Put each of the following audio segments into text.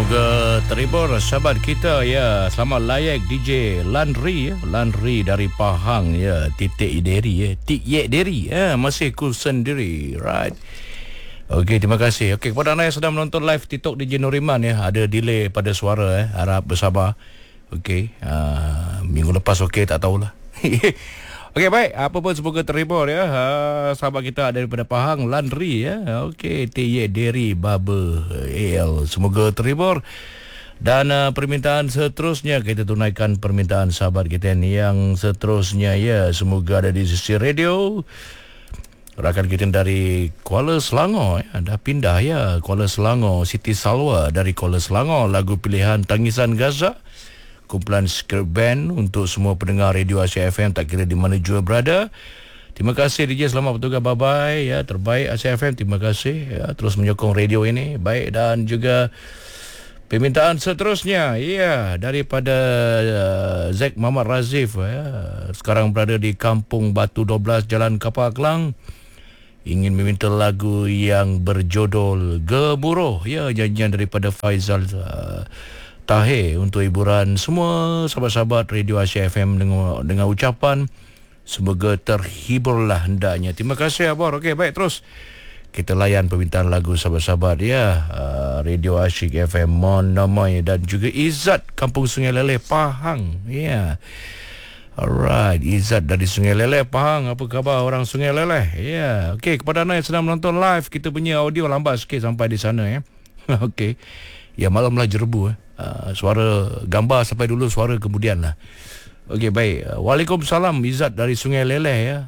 Semoga terhibur sahabat kita ya. Selamat layak DJ Landry ya. Landry dari Pahang ya. Titik Deri ya. Tik Deri ya. Masih cool sendiri. Right. Okey, terima kasih. Okey, kepada anda yang sedang menonton live TikTok DJ Nuriman ya. Ada delay pada suara harap bersabar. Okey. Minggu lepas okey, tak tahulah. Okey, baik. Apa pun semoga terhibur ya. Sahabat kita daripada Pahang, Landry ya. Okey, Tik Deri Baba AL. Semoga terhibur. Dan permintaan seterusnya, kita tunaikan permintaan sahabat kita yang seterusnya ya. Semoga ada di sisi radio. Rakan kita dari Kuala Selangor ya. Dah pindah ya. Kuala Selangor, Siti Salwa dari Kuala Selangor. Lagu pilihan Tangisan Gaza. Kumpulan Skirt Band untuk semua pendengar Radio Asia FM tak kira di mana jua berada. Terima kasih DJ, selamat bertugas, bye-bye ya, terbaik Asia FM. Terima kasih ya, terus menyokong radio ini. Baik, dan juga permintaan seterusnya ya daripada Zack Muhammad Razif ya, sekarang berada di Kampung Batu 12 Jalan Kapal Kelang. Ingin meminta lagu yang berjudul Gemuruh ya, nyanyian daripada Faizal Tahir untuk hiburan semua sahabat-sahabat Radio Asia FM dengan ucapan semoga terhiburlah hendaknya. Terima kasih Abor. Okey, baik, terus kita layan permintaan lagu sahabat-sahabat ya. Radio Asyik FM Monomoy dan juga Izzat Kampung Sungai Leleh Pahang ya. Alright, Izzat dari Sungai Leleh Pahang. Apa khabar orang Sungai Leleh ya. Okey, kepada anda yang sedang menonton live, kita punya audio lambat sikit sampai di sana ya. Okey. Ya, malamlah jerbu suara gambar sampai dulu, suara kemudian lah. Okey, baik. Waalaikumsalam Izzat dari Sungai Leleh ya.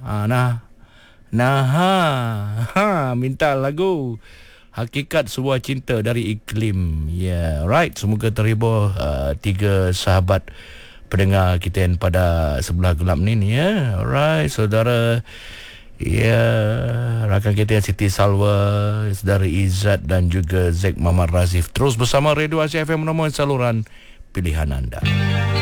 Minta lagu Hakikat Sebuah Cinta dari Iklim. Ya, right. Semoga terhibur tiga sahabat pendengar kita yang pada sebelah gelap ni ya. Alright, saudara ya, rakan kita yang Siti Salwa, saudara Izzat dan juga Zack Muhammad Razif. Terus bersama Radio Asia FM, nomor saluran pilihan anda.